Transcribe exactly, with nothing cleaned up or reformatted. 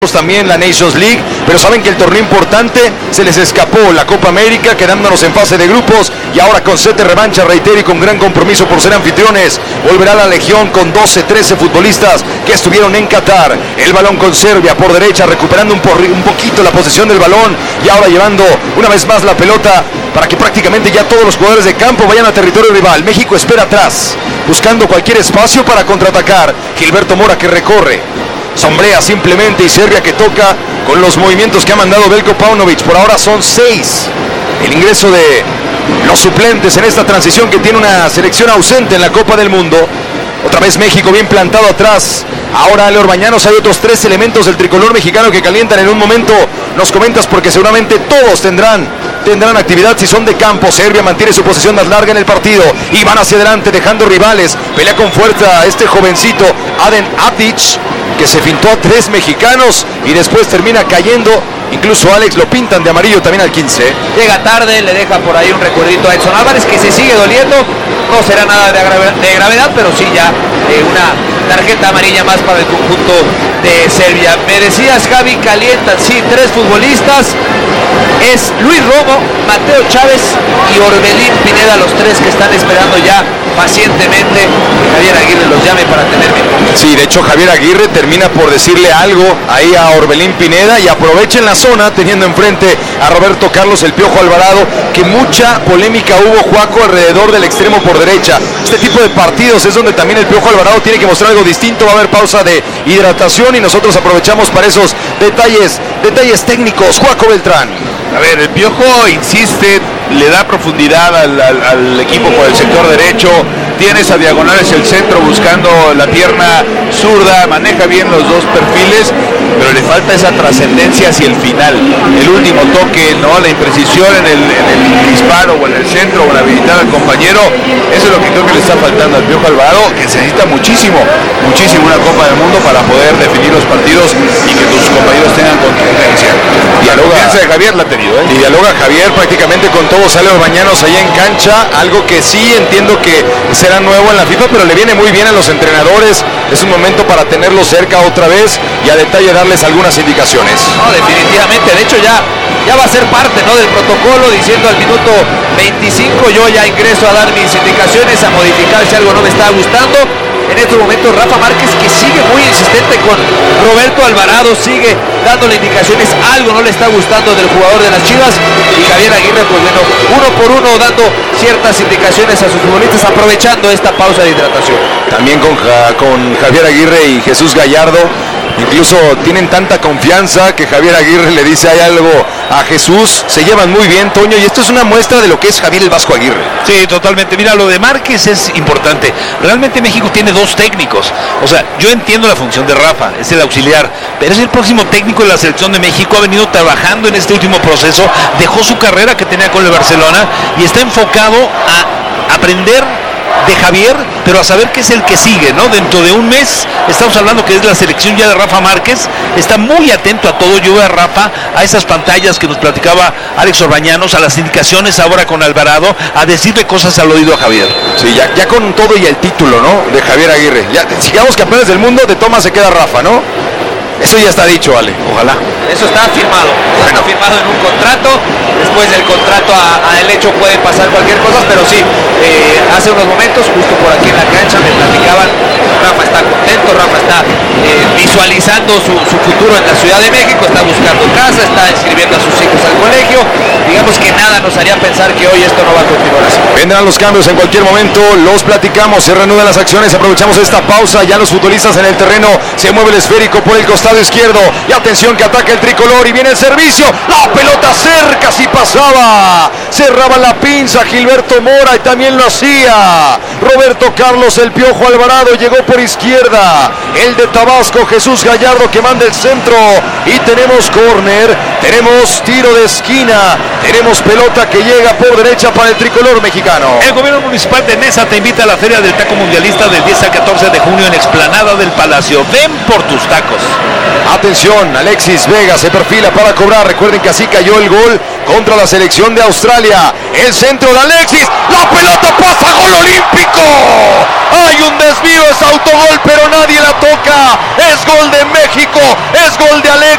También la Nations League, pero saben que el torneo importante se les escapó, la Copa América, quedándonos en fase de grupos, y ahora con sete revancha, reitero, y con gran compromiso por ser anfitriones, volverá la Legión con doce, trece futbolistas que estuvieron en Qatar. El balón con Serbia por derecha, recuperando un, por, un poquito la posesión del balón, y ahora llevando una vez más la pelota para que prácticamente ya todos los jugadores de campo vayan a territorio rival. México espera atrás, buscando cualquier espacio para contraatacar. Gilberto Mora que recorre, sombrea simplemente, y Serbia que toca con los movimientos que ha mandado Veljko Paunovic. Por ahora son seis el ingreso de los suplentes en esta transición que tiene una selección ausente en la Copa del Mundo. Otra vez México bien plantado atrás. Ahora Ale Orbañanos, hay otros tres elementos del tricolor mexicano que calientan en un momento. Nos comentas porque seguramente todos tendrán tendrán actividad si son de campo. Serbia mantiene su posición más larga en el partido y van hacia adelante dejando rivales. Pelea con fuerza este jovencito Aden Atic, que se fintó a tres mexicanos y después termina cayendo. Incluso Alex lo pintan de amarillo también al quince. Llega tarde, le deja por ahí un recuerdito a Edson Álvarez, que se sigue doliendo. No será nada de, gravedad, de gravedad, pero sí ya eh, una tarjeta amarilla más para el conjunto de Serbia. Me decías, Javi, calientan, sí, tres futbolistas. Es Luis Romo, Mateo Chávez y Orbelín Pineda, los tres que están esperando ya pacientemente que Javier Aguirre los llame para tener minutos. Sí, de hecho Javier Aguirre termina por decirle algo ahí a Orbelín Pineda, y aprovechen la zona teniendo enfrente a Roberto Carlos el Piojo Alvarado, que mucha polémica hubo, Juaco, alrededor del extremo por derecha. Este tipo de partidos es donde también el Piojo Alvarado tiene que mostrar algo distinto. Va a haber pausa de hidratación y nosotros aprovechamos para esos detalles, detalles técnicos. Juaco Beltrán. A ver, el Piojo insiste, le da profundidad al, al, al equipo por el sector derecho, tiene esa diagonal hacia el centro buscando la pierna zurda, maneja bien los dos perfiles, pero le falta esa trascendencia hacia el final, el último toque, no, la imprecisión en el, en el disparo o en el centro o en habilitar al compañero. Eso es lo que creo que le está faltando al Piojo Alvarado, que se necesita muchísimo, muchísimo una Copa del Mundo para poder definir los partidos y que tus compañeros tengan contundencia. Dialoga, la de Javier la ha tenido, ¿eh? Y dialoga Javier prácticamente con todos. Sale Orbañanos allá en cancha, algo que sí entiendo que será nuevo en la FIFA, pero le viene muy bien a los entrenadores. Es un momento para tenerlos cerca otra vez y a detalle darles algunas indicaciones. No, definitivamente, de hecho ya, ya va a ser parte, ¿no?, del protocolo, diciendo al minuto veinticinco yo ya ingreso a dar mis indicaciones, a modificar si algo no me está gustando. En estos momentos Rafa Márquez, que sigue muy insistente con Roberto Alvarado, sigue dándole indicaciones, algo no le está gustando del jugador de las Chivas, y Javier Aguirre, pues bueno, uno por uno dando ciertas indicaciones a sus futbolistas, aprovechando esta pausa de hidratación. También con, con Javier Aguirre y Jesús Gallardo, incluso tienen tanta confianza que Javier Aguirre le dice hay algo a Jesús, se llevan muy bien, Toño, y esto es una muestra de lo que es Javier el Vasco Aguirre. Sí, totalmente. Mira, lo de Márquez es importante. Realmente México tiene dos técnicos. O sea, yo entiendo la función de Rafa, es el auxiliar, pero es el próximo técnico de la selección de México, ha venido trabajando en este último proceso, dejó su carrera que tenía con el Barcelona y está enfocado a aprender de Javier, pero a saber qué es el que sigue, ¿no? Dentro de un mes estamos hablando que es la selección ya de Rafa Márquez. Está muy atento a todo. Yo veo a Rafa, a esas pantallas que nos platicaba Alex Orbañanos, a las indicaciones ahora con Alvarado, a decirle cosas al oído a Javier. Sí, ya, ya con todo y el título, ¿no?, de Javier Aguirre. Ya, sigamos campeones del mundo, de toma se queda Rafa, ¿no? Eso ya está dicho, Ale, ojalá. Eso está firmado, está bueno. firmado en un contrato. Después del contrato a, a el hecho puede pasar cualquier cosa, pero sí, eh, hace unos momentos, justo por aquí en la cancha, me platicaban, Rafa está contento, Rafa está eh, visualizando su, su futuro en la Ciudad de México, está buscando casa, está inscribiendo a sus hijos al colegio. Digamos que nada nos haría pensar que hoy esto no va a continuar así. Vendrán los cambios en cualquier momento, los platicamos, se reanudan las acciones, aprovechamos esta pausa, ya los futbolistas en el terreno, se mueve el esférico por el costado izquierdo, y atención que ataca el tricolor y viene el servicio, la pelota cerca, si pasaba, cerraba la pinza Gilberto Mora y también lo hacía Roberto Carlos el Piojo Alvarado, llegó por izquierda el de Tabasco Jesús Gallardo que manda el centro, y tenemos córner, tenemos tiro de esquina, tenemos pelota que llega por derecha para el tricolor mexicano. El gobierno municipal de Nesa te invita a la Feria del Taco Mundialista del diez al catorce de junio en Explanada del Palacio. Ven por tus tacos. Atención, Alexis Vega se perfila para cobrar. Recuerden que así cayó el gol contra la selección de Australia. El centro de Alexis, la pelota pasa, gol olímpico. Hay un desvío, es autogol, pero nadie la toca. Es gol de México, es gol de Alexis.